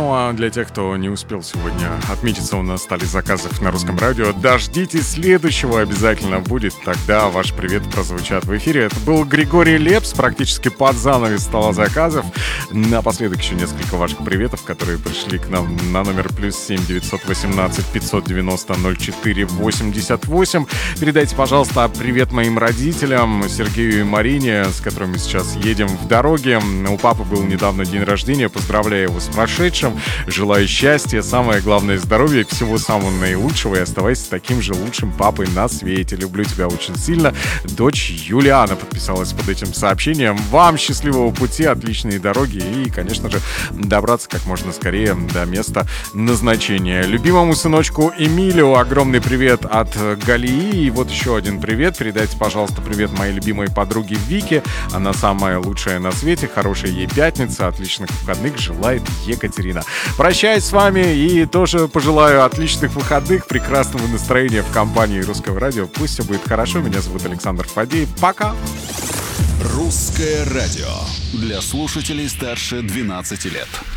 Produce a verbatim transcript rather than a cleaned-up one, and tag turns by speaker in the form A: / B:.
A: Ну а для тех, кто не успел сегодня отметиться у нас стали заказов на русском радио, дождитесь следующего, обязательно будет. Тогда ваш привет прозвучат в эфире. Это был Григорий Лепс, практически под занавес стола заказов. Напоследок еще несколько ваших приветов, которые пришли к нам на номер плюс семь девятьсот восемнадцать пятьсот девяносто ноль четыре восемьдесят восемь. Передайте, пожалуйста, привет моим родителям, Сергею и Марине, с которыми сейчас едем в дороге. У папы был недавно день рождения, поздравляю его с прошедшим. Желаю счастья, самое главное здоровья, всего самого наилучшего, и оставайся таким же лучшим папой на свете. Люблю тебя очень сильно. Дочь Юлиана подписалась под этим сообщением. Вам счастливого пути, отличные дороги и, конечно же, добраться как можно скорее до места назначения. Любимому сыночку Эмилию огромный привет от Галии. И вот еще один привет. Передайте, пожалуйста, привет моей любимой подруге Вике. Она самая лучшая на свете. Хорошей ей пятницы, отличных выходных желает Екатерина. Прощаюсь с вами и тоже пожелаю отличных выходных, прекрасного настроения в компании Русского радио. Пусть все будет хорошо. Меня зовут Александр Фадеев. Пока!
B: Русское радио для слушателей старше двенадцати лет.